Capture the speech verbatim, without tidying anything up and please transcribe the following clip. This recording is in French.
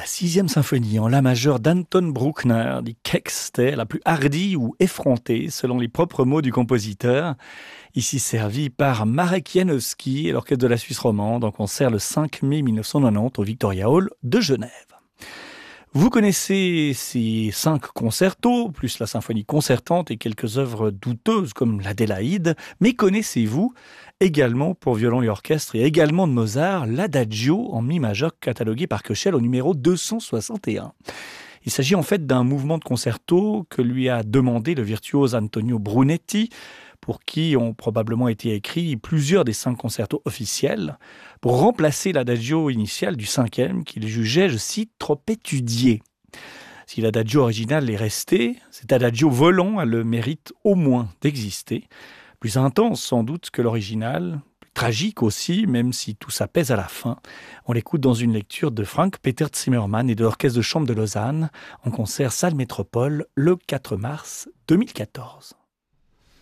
La sixième symphonie en la majeur d'Anton Bruckner, dit qu'était la plus hardie ou effrontée, selon les propres mots du compositeur. Ici servie par Marek Janowski et l'orchestre de la Suisse romande en concert le cinq mai mille neuf cent quatre-vingt-dix au Victoria Hall de Genève. Vous connaissez ces cinq concertos, plus la symphonie concertante et quelques œuvres douteuses comme l'Adélaïde, mais connaissez-vous également pour violon et orchestre et également de Mozart, l'Adagio en mi majeur catalogué par Köchel au numéro deux cent soixante et un. Il s'agit en fait d'un mouvement de concerto que lui a demandé le virtuose Antonio Brunetti, pour qui ont probablement été écrits plusieurs des cinq concertos officiels, pour remplacer l'adagio initial du cinquième qu'il jugeait, je cite, trop étudié. Si l'adagio original est resté, cet adagio volant a le mérite au moins d'exister, plus intense sans doute que l'original, plus tragique aussi, même si tout s'apaise à la fin. On l'écoute dans une lecture de Frank-Peter Zimmermann et de l'Orchestre de chambre de Lausanne, en concert Salle Métropole le quatre mars deux mille quatorze.